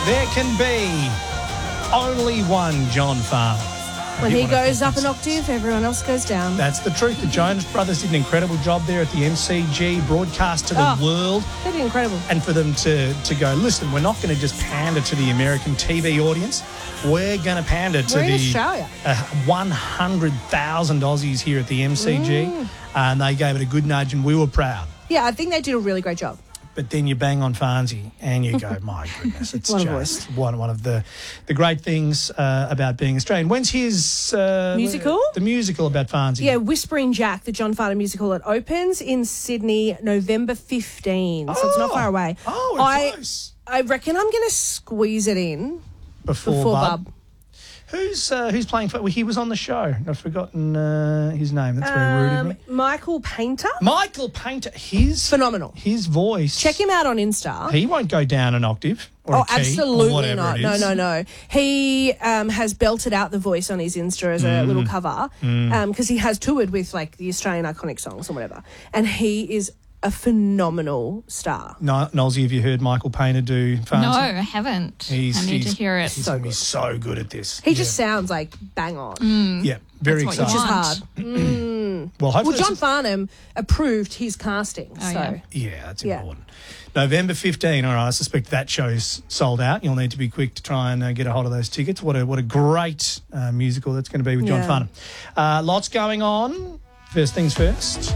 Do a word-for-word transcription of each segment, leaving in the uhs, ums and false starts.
There can be only one John Farnham. When he You wanna goes think up an octave, everyone else goes down. That's the truth. The Jonas Brothers did an incredible job there at the M C G, broadcast to the Oh. world. That'd be incredible. And for them to, to go, listen, we're not going to just pander to the American T V audience. We're going to pander to We're in the Australia. uh, one hundred thousand Aussies here at the M C G. Mm. Uh, and they gave it a good nudge and we were proud. Yeah, I think they did a really great job. But then you bang on Farnsey and you go, my goodness, it's What a just one, one of the, the great things uh, about being Australian. When's his... Uh, Musical? The musical about Farnsey. Yeah, Whispering Jack, the John Farnham musical. It opens in Sydney November fifteenth, so it's not Oh. far away. Oh, we're I, close. I reckon I'm going to squeeze it in Before, before Bub. Bub. Who's uh, who's playing for... Well, he was on the show. I've forgotten uh, his name. That's very rude of Um, me. Michael Painter. Michael Painter. His... Phenomenal. His voice... Check him out on Insta. He won't go down an octave or Oh, a key or absolutely whatever not. it No, is. no, no. He um, has belted out the voice on his Insta as a Mm. little cover because he has toured with like the Australian iconic songs or whatever. And he is a phenomenal star. No, Nolsey, have you heard Michael Painter do Farnsey? No, I haven't. He's, I need he's, to hear it. He's so, he's so good at this. He Yeah. just sounds like bang on, Yeah, very That's what you exciting. which is want. hard. Well, hopefully Well, John it's- Farnham approved his casting. Oh, so yeah. Yeah, that's Yeah. important. November fifteenth, all right, I suspect that show's sold out. You'll need to be quick to try and uh, get a hold of those tickets. What a what a great uh, musical that's going to be with John Yeah. Farnham. Uh, lots going on. First things first.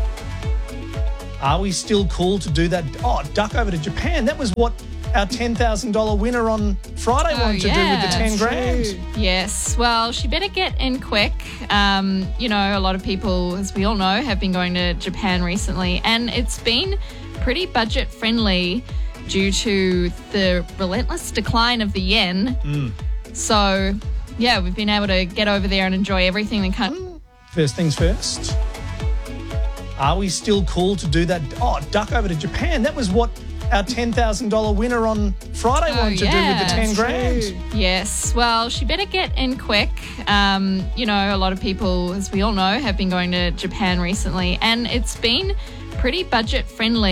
Are we still cool to do that? Oh, duck over to Japan. That was what our ten thousand dollars winner on Friday Oh, wanted to do with the yeah, ten true. grand. Yes. Well, she better get in quick. Um, you know, a lot of people, as we all know, have been going to Japan recently, and it's been pretty budget friendly due to the relentless decline of the yen. Mm. So, yeah, we've been able to get over there and enjoy everything the country. First things first. Are we still cool to do that? Oh, duck over to Japan. That was what our ten thousand dollars winner on Friday Oh, wanted to do with yeah, the ten grand. true. Yes. Well, she better get in quick. Um, you know, a lot of people, as we all know, have been going to Japan recently, and it's been pretty budget friendly.